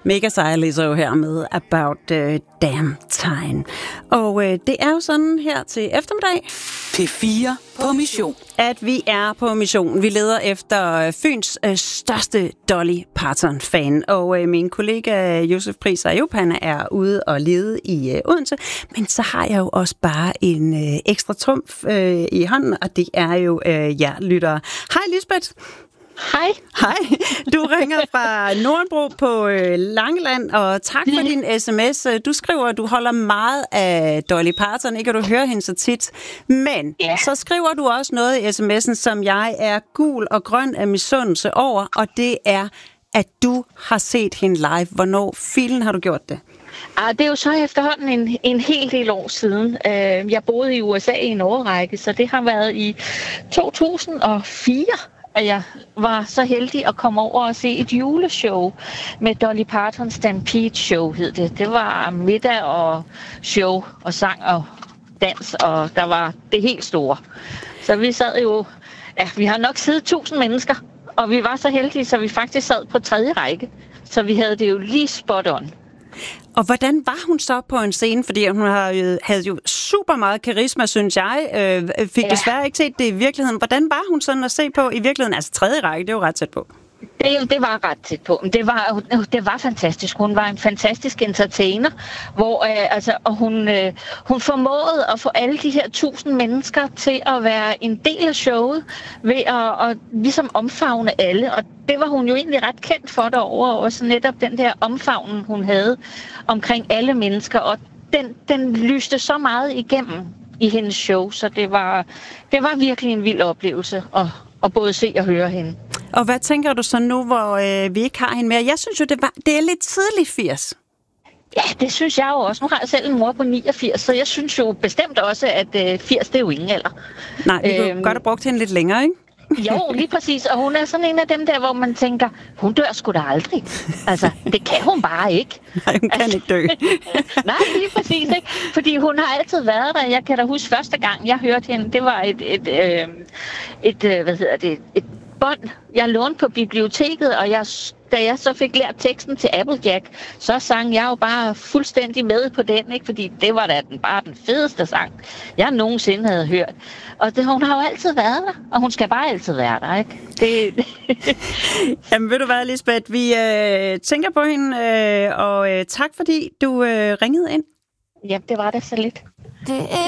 Mega sej Lizzo her med About Damn Time. Og det er jo sådan her til eftermiddag. P4 på mission. At vi er på mission. Vi leder efter Fyns største Dolly Parton-fan. Og min kollega Josef Pris Ayub, han er ude og lede i Odense. Men så har jeg jo også bare en ekstra trumf i hånden, og det er jo jer lyttere. Hej Lisbeth. Hej. Hej. Du ringer fra Nordenbro på Langeland, og tak for din sms. Du skriver, at du holder meget af Dolly Parton, ikke at du hører hende så tit. Men så skriver du også noget i sms'en, som jeg er gul og grøn af misundelse over, og det er, at du har set hende live. Hvornår filen har du gjort det? Det er jo så efterhånden en hel del år siden. Jeg boede i USA i en årrække, så det har været i 2004. Og jeg var så heldig at komme over og se et juleshow med Dolly Parton Stampede Show, hed det. Det var middag og show og sang og dans, og der var det helt store. Så vi sad jo, vi har nok siddet 1000 mennesker, og vi var så heldige, så vi faktisk sad på 3. række. Så vi havde det jo lige spot on. Og hvordan var hun så på en scene? Fordi hun havde jo super meget karisma, synes jeg. Fik desværre ikke set det i virkeligheden. Hvordan var hun sådan at se på i virkeligheden? Altså 3. række, det er jo ret tæt på. Det var ret tæt på. Det var fantastisk. Hun var en fantastisk entertainer, hvor og hun formåede at få alle de her 1000 mennesker til at være en del af showet ved at ligesom omfavne alle. Og det var hun jo egentlig ret kendt for derovre, og så netop den der omfavnen, hun havde omkring alle mennesker. Og den lyste så meget igennem i hendes show, så det var virkelig en vild oplevelse at både se og høre hende. Og hvad tænker du så nu, hvor vi ikke har hende mere? Jeg synes jo, det er lidt tidligt 80. Ja, det synes jeg jo også. Nu har jeg selv en mor på 89, så jeg synes jo bestemt også, at 80 det er jo ingen alder. Nej, vi kunne godt have brugt hende lidt længere, ikke? Jo, lige præcis. Og hun er sådan en af dem der, hvor man tænker, hun dør sgu da aldrig. Altså, det kan hun bare ikke. Nej, hun kan ikke dø. Nej, lige præcis, ikke? Fordi hun har altid været der. Jeg kan da huske første gang, jeg hørte hende, det var et bånd, jeg lånte på biblioteket, og da jeg så fik lært teksten til Applejack, så sang jeg jo bare fuldstændig med på den, ikke? Fordi det var da bare den fedeste sang, jeg nogensinde havde hørt. Og hun har jo altid været der, og hun skal bare altid være der, ikke? Jamen ved du hvad, Lisbeth, vi tænker på hende, og tak fordi du ringede ind. Ja, det var det så lidt. Det